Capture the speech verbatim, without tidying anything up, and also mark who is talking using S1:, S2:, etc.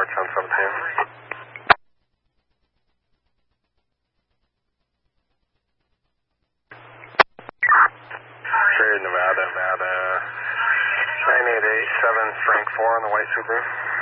S1: report ten seventeen. Cherry, Nevada, Nevada. nine eight eight seven Frank four on the white Subaru.